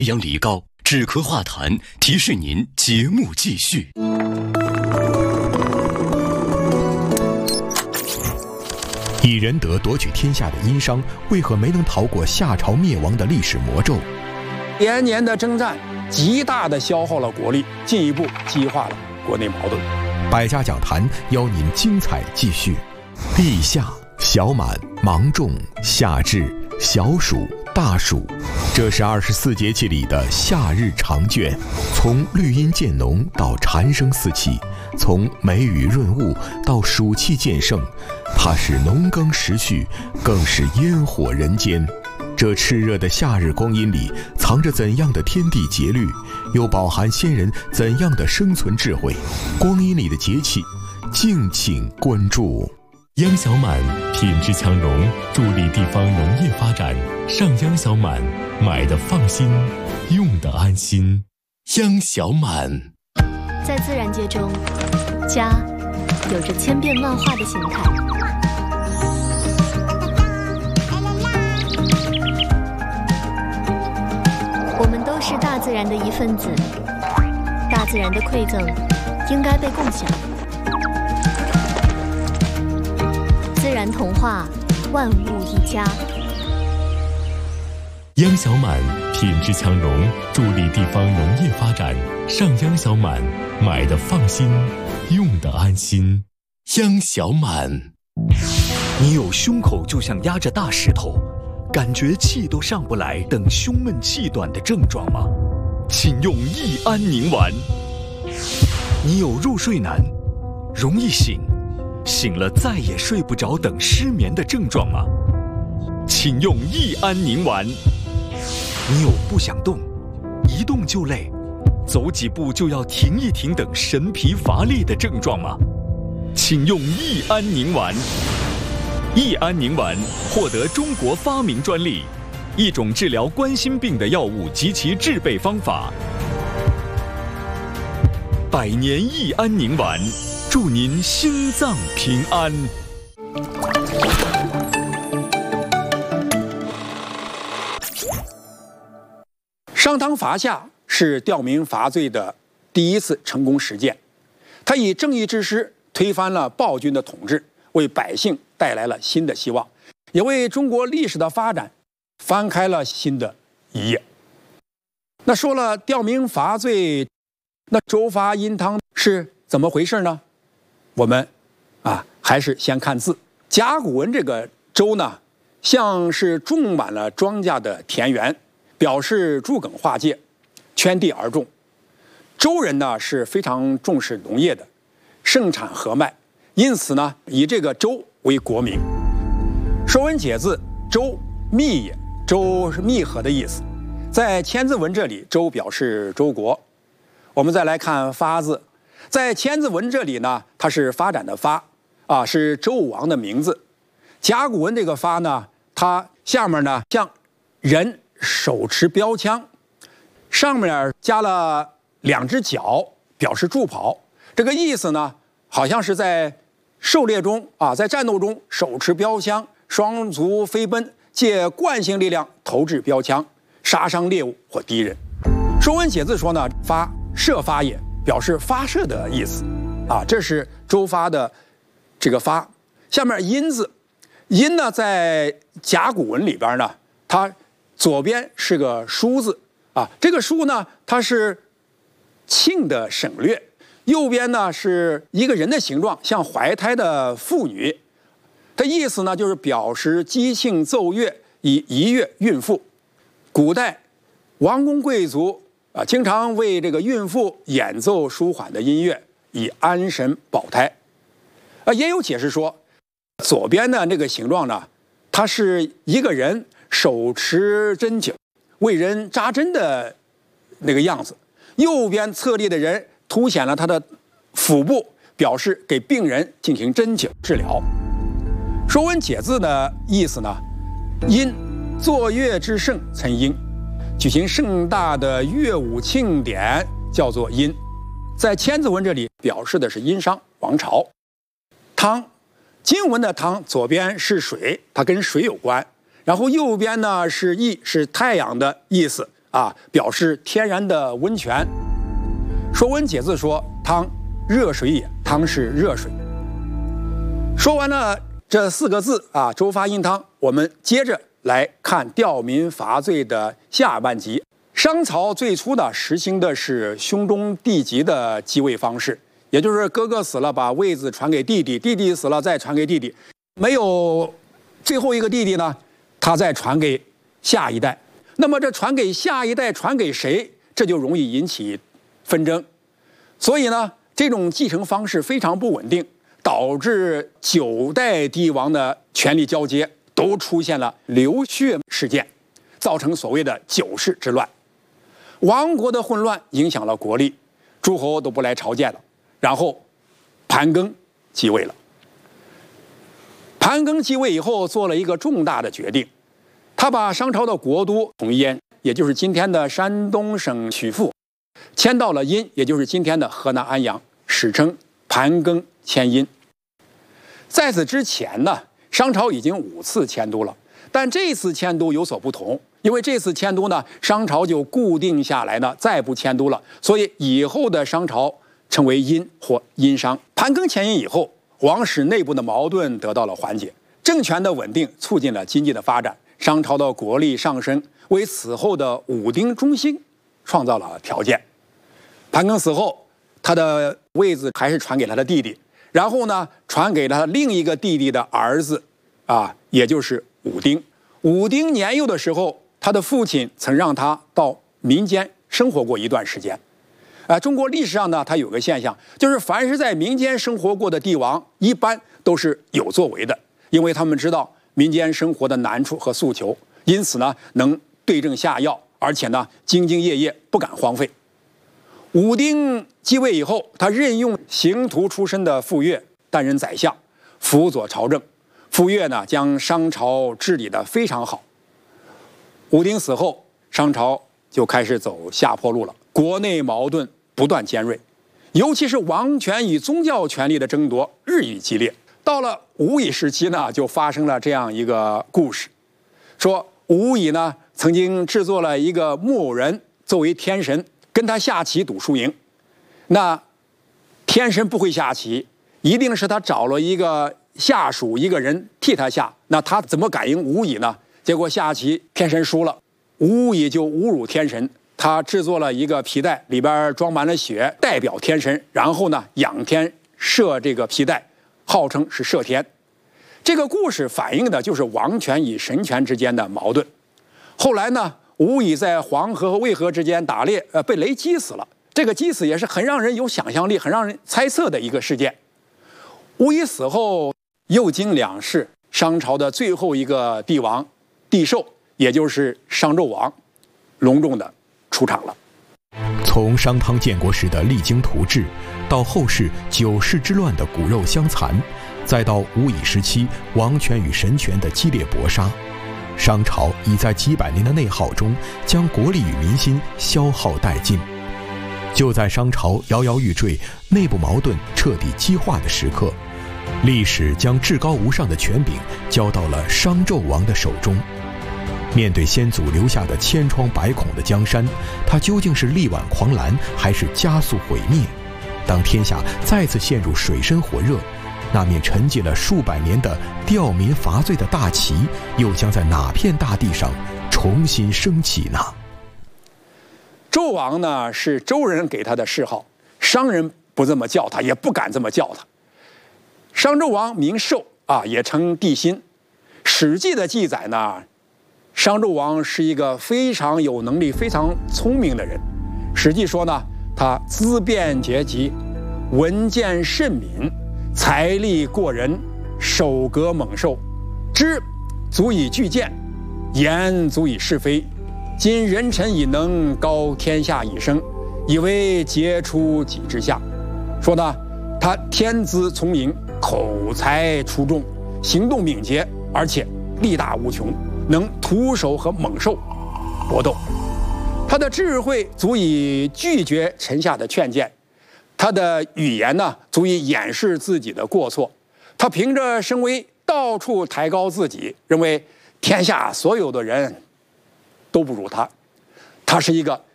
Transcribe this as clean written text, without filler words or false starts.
阳梨膏止咳化痰，提示您节目继续。 以仁德夺取天下的殷商，为何没能逃过夏朝灭亡的历史魔咒？ 连年的征战，极大地消耗了国力，进一步激化了国内矛盾。 百家讲坛邀您精彩继续。立夏、小满、芒种、夏至、小暑、大暑，这是24节气里的夏日长卷。从绿荫渐浓到蝉声四起，从梅雨润物到暑气渐盛，它是农耕时序，更是烟火人间。这炽热的夏日光阴里，藏着怎样的天地节律，又饱含先人怎样的生存智慧？光阴里的节气，敬请关注。 央小满品质强融，助力地方农业发展。上央小满，买的放心，用的安心。央小满。 在自然界中，家有着千变万化的形态。我们都是大自然的一份子，大自然的馈赠应该被共享。自然童话，万物一家。 央小满品质强融，助力地方农业发展。上央小满，买的放心，用的安心。央小满。 你有胸口就像压着大石头，感觉气都上不来等胸闷气短的症状吗？请用益安宁丸。你有入睡难，容易醒，醒了再也睡不着等失眠的症状吗？请用益安宁丸。你有不想动，一动就累，走几步就要停一停等神疲乏力的症状吗？请用益安宁丸。益安宁丸获得中国发明专利，一种治疗冠心病的药物及其制备方法。百年益安宁丸，祝您心脏平安。 商汤伐夏是吊民伐罪的第一次成功实践，他以正义之师推翻了暴君的统治，为百姓带来了新的希望，也为中国历史的发展翻开了新的一页。那说了吊民伐罪，那周发殷汤是怎么回事呢？我们还是先看字。甲骨文这个周呢，像是种满了庄稼的田园，表示诸耕化界，圈地而种。周人呢是非常重视农业的，盛产禾麦，因此呢以这个周为国名。《说文解字》周密也，周是密合的意思。在千字文这里，周表示周国。我们再来看发字，在千字文这里呢，它是发展的发是周武王的名字。甲骨文这个发呢，它下面呢像人手持标枪，上面加了2只脚，表示助跑。这个意思呢，好像是在狩猎中在战斗中手持标枪，双足飞奔，借惯性力量投掷标枪，杀伤猎物或敌人。《说文解字》说呢，发射发也，表示发射的意思这是周发的这个发。下面殷字，殷呢在甲骨文里边呢，它左边是个书字这个书呢它是庆的省略，右边呢是一个人的形状，像怀胎的妇女。它意思呢就是表示姬庆奏乐，以一乐孕妇。古代王公贵族经常为这个孕妇演奏舒缓的音乐，以安神保胎。也有解释说，左边的那个形状呢，它是一个人手持针灸为人扎针的那个样子，右边侧立的人凸显了他的腹部，表示给病人进行针灸治疗。《说文解字》的意思呢，殷，作乐之盛称殷，举行盛大的乐舞庆典叫做殷。在千字文这里表示的是殷商王朝。汤，金文的汤左边是水，它跟水有关，然后右边呢是羿，是太阳的意思表示天然的温泉。说文解字说汤，热水也，汤是热水。说完了这4个字周发印汤，我们接着来看吊民伐罪的下半集。商朝最初呢实行的是兄终弟及的继位方式，也就是哥哥死了把位子传给弟弟，弟弟死了再传给弟弟，没有最后一个弟弟呢，他再传给下一代。那么这传给下一代传给谁，这就容易引起纷争。所以呢，这种继承方式非常不稳定，导致9代帝王的权力交接都出现了流血事件，造成所谓的9世之乱。王国的混乱影响了国力，诸侯都不来朝见了。然后盘庚继位了。盘庚继位以后做了一个重大的决定，他把商朝的国都从燕，也就是今天的山东省曲阜，迁到了殷，也就是今天的河南安阳，史称盘庚迁殷。在此之前呢，商朝已经5次迁都了，但这次迁都有所不同，因为这次迁都呢，商朝就固定下来呢，再不迁都了，所以以后的商朝称为殷或殷商。盘庚迁殷以后，王室内部的矛盾得到了缓解，政权的稳定促进了经济的发展，商朝的国力上升，为此后的武丁中兴创造了条件。盘庚死后，他的位子还是传给他的弟弟，然后呢，传给了他另一个弟弟的儿子，也就是武丁。武丁年幼的时候，他的父亲曾让他到民间生活过一段时间。中国历史上呢，它有个现象，就是凡是在民间生活过的帝王，一般都是有作为的，因为他们知道民间生活的难处和诉求，因此呢，能对症下药，而且呢，兢兢业业，不敢荒废。武丁继位以后，他任用刑徒出身的傅说担任宰相，辅佐朝政。傅说呢，将商朝治理得非常好。武丁死后，商朝就开始走下坡路了，国内矛盾不断尖锐，尤其是王权与宗教权力的争夺日益激烈。到了武乙时期呢，就发生了这样一个故事，说武乙呢曾经制作了一个木偶人作为天神，跟他下棋赌输赢。那天神不会下棋，一定是他找了一个下属一个人替他下，那他怎么敢赢武乙呢？结果下棋天神输了，武乙就侮辱天神，他制作了一个皮带，里边装满了血，代表天神，然后呢仰天射这个皮带，号称是射天。这个故事反映的就是王权与神权之间的矛盾。后来呢，武乙在黄河和渭河之间打猎，被雷击死了。这个击死也是很让人有想象力、很让人猜测的一个事件。武乙死后，又经2世，商朝的最后一个帝王帝寿，也就是商纣王，隆重的出场了。 从商汤建国时的励精图治，到后世9世之乱的骨肉相残，再到武乙时期王权与神权的激烈搏杀，商朝已在几百年的内耗中将国力与民心消耗殆尽。就在商朝摇摇欲坠、内部矛盾彻底激化的时刻，历史将至高无上的权柄交到了商纣王的手中。面对先祖留下的千疮百孔的江山，他究竟是力挽狂澜，还是加速毁灭？当天下再次陷入水深火热，那面沉寂了数百年的吊民伐罪的大旗，又将在哪片大地上重新升起呢？ 纣王呢，是周人给他的谥号，商人不这么叫他，也不敢这么叫他。商纣王名寿也称帝辛。《史记》的记载呢，商纣王是一个非常有能力、非常聪明的人。《史记》说呢，他资变捷极，文见甚敏，财力过人，手革猛兽，知足以拒谏，言足以是非。今人臣以能，高天下以生，以为杰出己之下。说呢，他天资聪颖，口才出众，行动敏捷，而且力大无穷，能徒手和猛兽搏斗。他的智慧足以拒绝臣下的劝谏，他的语言呢，足以掩饰自己的过错。他凭着声威，到处抬高自己，认为天下所有的人都不如他。 它是一个